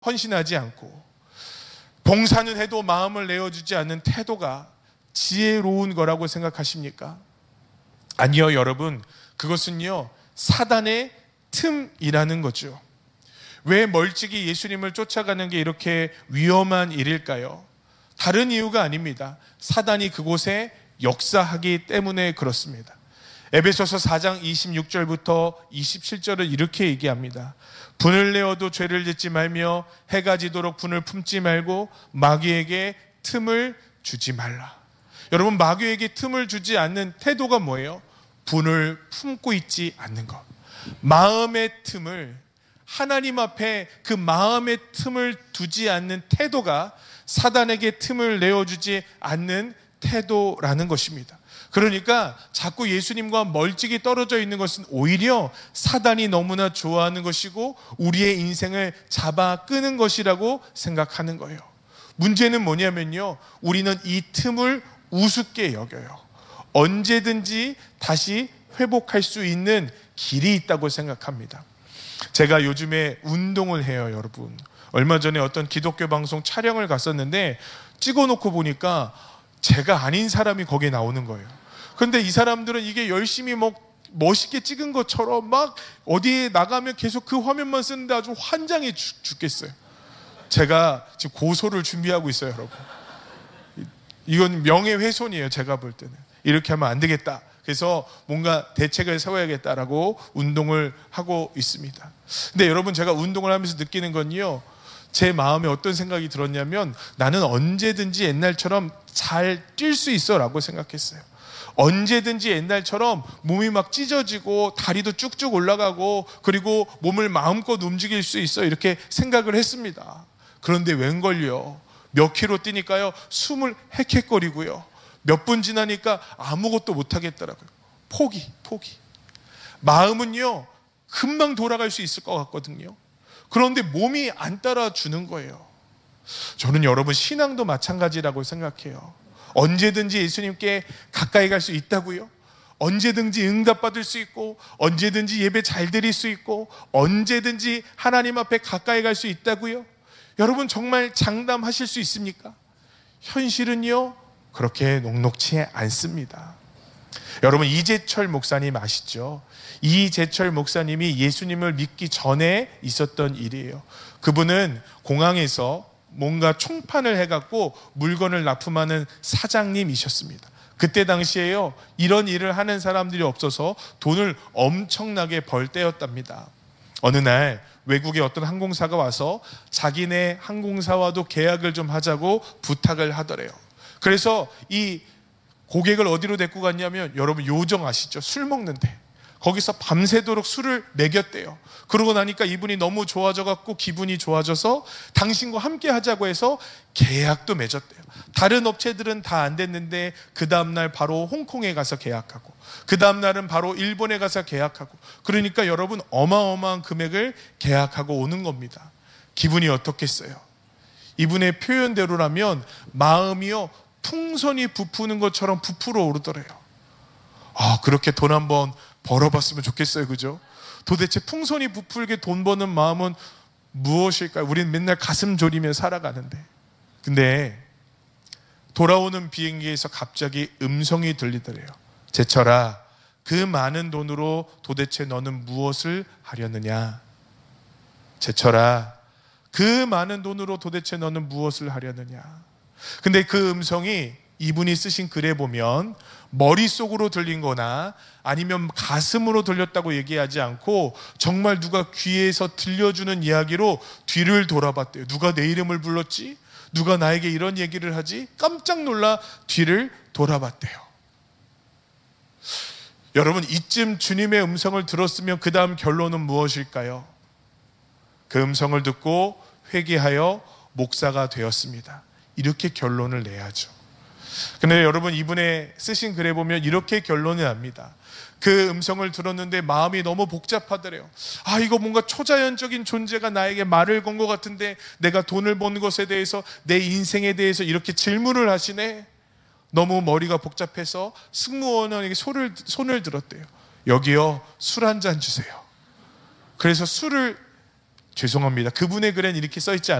헌신하지 않고 봉사는 해도 마음을 내어주지 않는 태도가 지혜로운 거라고 생각하십니까? 아니요, 여러분. 그것은요, 사단의 틈이라는 거죠. 왜 멀찍이 예수님을 쫓아가는 게 이렇게 위험한 일일까요? 다른 이유가 아닙니다. 사단이 그곳에 역사하기 때문에 그렇습니다. 에베소서 4장 26절부터 27절을 이렇게 얘기합니다. 분을 내어도 죄를 짓지 말며 해가 지도록 분을 품지 말고 마귀에게 틈을 주지 말라. 여러분, 마귀에게 틈을 주지 않는 태도가 뭐예요? 분을 품고 있지 않는 것. 마음의 틈을, 하나님 앞에 그 마음의 틈을 두지 않는 태도가 사단에게 틈을 내어주지 않는 태도라는 것입니다. 그러니까 자꾸 예수님과 멀찍이 떨어져 있는 것은 오히려 사단이 너무나 좋아하는 것이고 우리의 인생을 잡아 끄는 것이라고 생각하는 거예요. 문제는 뭐냐면요, 우리는 이 틈을 우습게 여겨요. 언제든지 다시 회복할 수 있는 길이 있다고 생각합니다. 제가 요즘에 운동을 해요, 여러분. 얼마 전에 어떤 기독교 방송 촬영을 갔었는데 찍어놓고 보니까 제가 아닌 사람이 거기에 나오는 거예요. 그런데 이 사람들은 이게 열심히 멋있게 찍은 것처럼 막 어디에 나가면 계속 그 화면만 쓰는데 아주 환장해 죽겠어요. 제가 지금 고소를 준비하고 있어요, 여러분. 이건 명예훼손이에요, 제가 볼 때는. 이렇게 하면 안 되겠다. 그래서 뭔가 대책을 세워야겠다라고 운동을 하고 있습니다. 근데 여러분, 제가 운동을 하면서 느끼는 건요, 제 마음에 어떤 생각이 들었냐면 나는 언제든지 옛날처럼 잘 뛸 수 있어 라고 생각했어요. 언제든지 옛날처럼 몸이 막 찢어지고 다리도 쭉쭉 올라가고 그리고 몸을 마음껏 움직일 수 있어, 이렇게 생각을 했습니다. 그런데 웬걸요, 몇 킬로 뛰니까요 숨을 헥헥거리고요, 몇 분 지나니까 아무것도 못하겠더라고요. 포기. 마음은요 금방 돌아갈 수 있을 것 같거든요. 그런데 몸이 안 따라주는 거예요. 저는 여러분, 신앙도 마찬가지라고 생각해요. 언제든지 예수님께 가까이 갈 수 있다고요? 언제든지 응답받을 수 있고 언제든지 예배 잘 드릴 수 있고 언제든지 하나님 앞에 가까이 갈 수 있다고요? 여러분, 정말 장담하실 수 있습니까? 현실은요 그렇게 녹록치 않습니다. 여러분, 이재철 목사님 아시죠? 이재철 목사님이 예수님을 믿기 전에 있었던 일이에요. 그분은 공항에서 뭔가 총판을 해갖고 물건을 납품하는 사장님이셨습니다. 그때 당시에요 이런 일을 하는 사람들이 없어서 돈을 엄청나게 벌 때였답니다. 어느 날 외국의 어떤 항공사가 와서 자기네 항공사와도 계약을 좀 하자고 부탁을 하더래요. 그래서 이 고객을 어디로 데리고 갔냐면, 여러분 요정 아시죠? 술 먹는데 거기서 밤새도록 술을 먹였대요. 그러고 나니까 이분이 너무 좋아져갖고 기분이 좋아져서 당신과 함께 하자고 해서 계약도 맺었대요. 다른 업체들은 다 안 됐는데 그 다음날 바로 홍콩에 가서 계약하고 그 다음날은 바로 일본에 가서 계약하고, 그러니까 여러분 어마어마한 금액을 계약하고 오는 겁니다. 기분이 어떻겠어요? 이분의 표현대로라면 마음이요 풍선이 부푸는 것처럼 부풀어 오르더래요. 그렇게 돈 한번 벌어봤으면 좋겠어요, 그죠? 도대체 풍선이 부풀게 돈 버는 마음은 무엇일까요? 우리는 맨날 가슴 졸이며 살아가는데. 근데 돌아오는 비행기에서 갑자기 음성이 들리더래요. 제철아, 그 많은 돈으로 도대체 너는 무엇을 하려느냐? 제철아, 그 많은 돈으로 도대체 너는 무엇을 하려느냐? 근데 그 음성이 이분이 쓰신 글에 보면 머릿속으로 들린 거나 아니면 가슴으로 들렸다고 얘기하지 않고 정말 누가 귀에서 들려주는 이야기로 뒤를 돌아봤대요. 누가 내 이름을 불렀지? 누가 나에게 이런 얘기를 하지? 깜짝 놀라 뒤를 돌아봤대요. 여러분, 이쯤 주님의 음성을 들었으면 그 다음 결론은 무엇일까요? 그 음성을 듣고 회개하여 목사가 되었습니다. 이렇게 결론을 내야죠. 근데 여러분, 이분의 쓰신 글에 보면 이렇게 결론이 납니다. 그 음성을 들었는데 마음이 너무 복잡하더래요. 이거 뭔가 초자연적인 존재가 나에게 말을 건 것 같은데 내가 돈을 번 것에 대해서, 내 인생에 대해서 이렇게 질문을 하시네. 너무 머리가 복잡해서 승무원에게 손을 들었대요. 여기요, 술 한 잔 주세요. 그래서 술을 죄송합니다. 그분의 글엔 이렇게 써 있지